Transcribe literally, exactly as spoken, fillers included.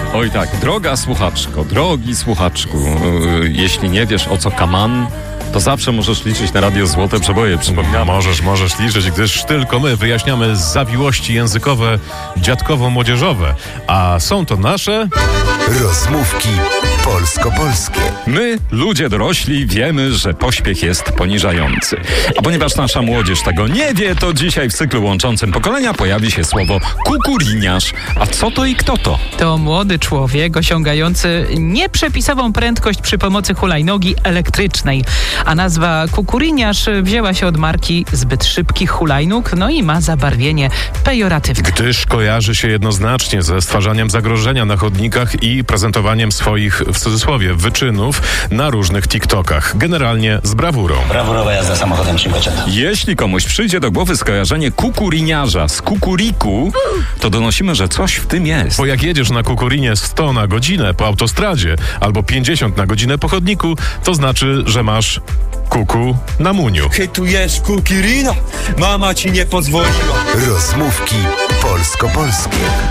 Oj tak, droga słuchaczko, drogi słuchaczku, yy, jeśli nie wiesz, o co kaman, to zawsze możesz liczyć na Radio Złote Przeboje, przypominam. Możesz, możesz liczyć, gdyż tylko my wyjaśniamy zawiłości językowe, dziadkowo-młodzieżowe, a są to nasze... Rozmówki polsko-polskie. My, ludzie dorośli, wiemy, że pośpiech jest poniżający. A ponieważ nasza młodzież tego nie wie, to dzisiaj w cyklu łączącym pokolenia pojawi się słowo kukuriniarz. A co to i kto to? To młody człowiek osiągający nieprzepisową prędkość przy pomocy hulajnogi elektrycznej. A nazwa kukuriniarz wzięła się od marki zbyt szybkich hulajnóg, no i ma zabarwienie pejoratywne. Gdyż kojarzy się jednoznacznie ze stwarzaniem zagrożenia na chodnikach i prezentowaniem swoich, w cudzysłowie, wyczynów na różnych TikTokach. Generalnie z brawurą. Brawurowa jazda samochodem Cinquecento. Jeśli komuś przyjdzie do głowy skojarzenie kukuriniarza z kukuriku, to donosimy, że coś w tym jest. Bo jak jedziesz na kukurinie sto na godzinę po autostradzie albo pięćdziesiąt na godzinę po chodniku, to znaczy, że masz kuku na muniu. Chytujesz kukirino? Mama ci nie pozwoliła. Rozmówki polsko-polskie.